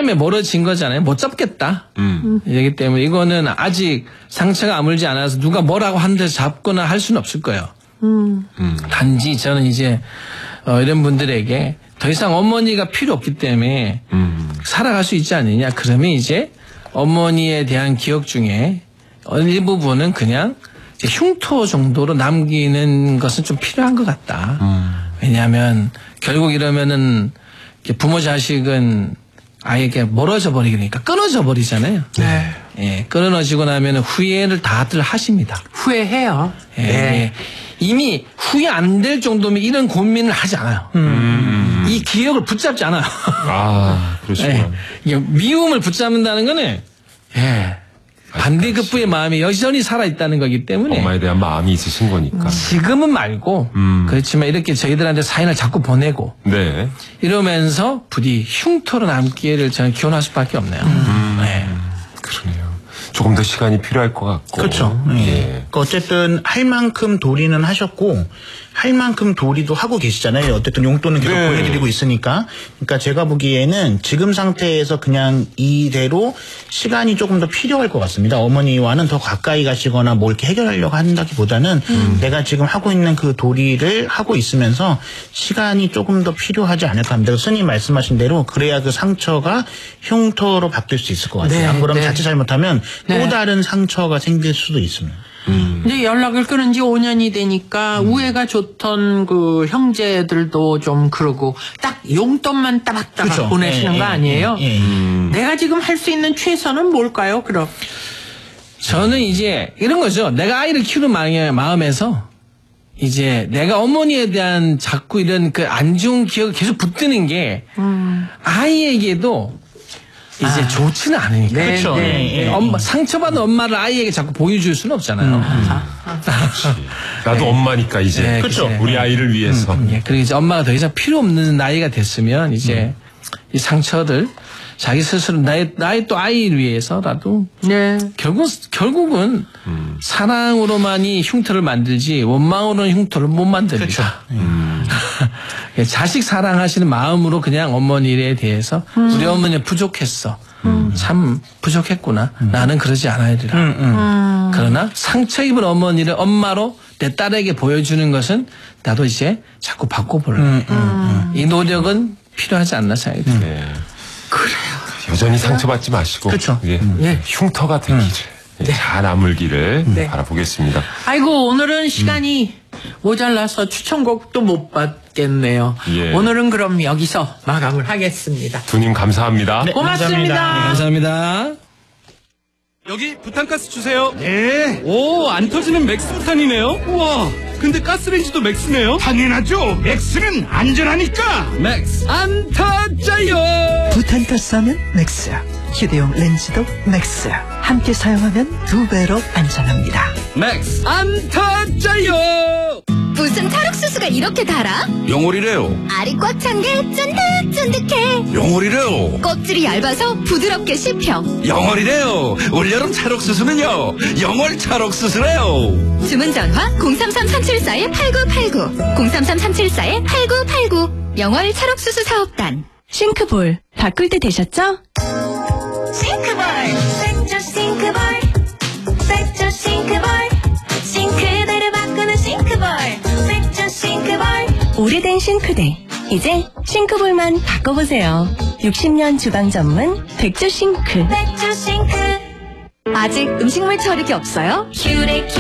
때문에 멀어진 거잖아요. 못 잡겠다. 그렇기 때문에 이거는 아직 상처가 아물지 않아서 누가 뭐라고 한데 잡거나 할 수는 없을 거예요. 단지 저는 이제 이런 분들에게 더 이상 어머니가 필요 없기 때문에 살아갈 수 있지 않느냐. 그러면 이제 어머니에 대한 기억 중에 일부분은 그냥 이제 흉터 정도로 남기는 것은 좀 필요한 것 같다. 왜냐하면 결국 이러면은 부모 자식은 아예 멀어져 버리니까 끊어져 버리잖아요. 네. 예, 끊어지고 나면 후회를 다들 하십니다. 후회해요. 예, 네. 예. 이미 후회 안 될 정도면 이런 고민을 하지 않아요. 이 기억을 붙잡지 않아요. 아, 그러시구나. 예, 이게 미움을 붙잡는다는 거는 예, 반대급부의 마음이 여전히 살아있다는 거기 때문에 엄마에 대한 마음이 있으신 거니까. 지금은 말고 그렇지만 이렇게 저희들한테 사연을 자꾸 보내고 네. 이러면서 부디 흉터로 남기를 저는 기원할 수밖에 없네요. 네. 그러네요. 조금 더 시간이 필요할 것 같고. 그렇죠. 예. 예. 그러니까 어쨌든 할 만큼 도리는 하셨고 할 만큼 도리도 하고 계시잖아요. 어쨌든 용돈은 계속 네. 보내드리고 있으니까. 그러니까 제가 보기에는 지금 상태에서 그냥 이대로 시간이 조금 더 필요할 것 같습니다. 어머니와는 더 가까이 가시거나 뭐 이렇게 해결하려고 한다기보다는 내가 지금 하고 있는 그 도리를 하고 있으면서 시간이 조금 더 필요하지 않을까 합니다. 스님 말씀하신 대로 그래야 그 상처가 흉터로 바뀔 수 있을 것 같아요. 네, 안 그러면 네. 자칫 잘못하면 네. 또 다른 상처가 생길 수도 있습니다. 이제 연락을 끊은 지 5년이 되니까 우애가 좋던 그 형제들도 좀 그러고 딱 용돈만 따박따박 그쵸. 보내시는 예, 거 예, 아니에요? 예, 예. 내가 지금 할 수 있는 최선은 뭘까요, 그럼? 저는 이제 이런 거죠. 내가 아이를 키우는 마음에서 이제 내가 어머니에 대한 자꾸 이런 그 안 좋은 기억을 계속 붙드는 게 아이에게도 이제 좋지는 않으니까. 네, 그렇죠. 네. 예, 예. 엄마, 상처받은 엄마를 아이에게 자꾸 보여줄 수는 없잖아요. 나도 엄마니까 이제. 네, 그렇죠. 그치. 우리 아이를 위해서. 예, 그리고 이제 엄마가 더 이상 필요 없는 나이가 됐으면 이제 이 상처들 자기 스스로 나의 또 아이를 위해서라도 네. 결국은 사랑으로만이 흉터를 만들지 원망으로는 흉터를 못 만듭니다. 자식 사랑하시는 마음으로 그냥 어머니에 대해서 우리 어머니 부족했어. 참 부족했구나. 나는 그러지 않아야 되라. 그러나 상처 입은 어머니를 엄마로 내 딸에게 보여주는 것은 나도 이제 자꾸 바꿔볼래. 이 노력은 필요하지 않나 생각이 듭니다. 네. 여전히 상처받지 마시고. 그렇죠. 예. 네. 흉터가 되기를. 예, 잘 아물기를 네. 바라보겠습니다. 아이고, 오늘은 시간이 모자라서 추천곡도 못 받겠네요. 예. 오늘은 그럼 여기서 마감을 하겠습니다. 두님 감사합니다. 네, 고맙습니다. 감사합니다. 감사합니다. 여기 부탄가스 주세요. 네. 오, 안 터지는 맥스 부탄이네요. 우와, 근데 가스레인지도 맥스네요. 당연하죠. 맥스는 안전하니까. 맥스 안 터져요. 부탄가스 하면 맥스야. 휴대용 렌즈도 맥스야. 함께 사용하면 2배로 안전합니다. 맥스 안 터져요. 무슨 찰옥수수가 이렇게 달아? 영월이래요. 알이 꽉 찬 게 쫀득쫀득해. 영월이래요. 껍질이 얇아서 부드럽게 씹혀. 영월이래요. 올여름 찰옥수수는요. 영월 찰옥수수래요. 주문 전화 033-374-8989 033-374-8989 영월 찰옥수수 사업단. 싱크볼 바꿀 때 되셨죠? 싱크볼 백조 싱크볼 백조 싱크볼 싱크대를 바꾸는 싱크볼 백조 싱크볼. 오래된 싱크대 이제 싱크볼만 바꿔보세요. 60년 주방 전문 백조 싱크. 백조 싱크. 아직 음식물 처리기 없어요? 큐레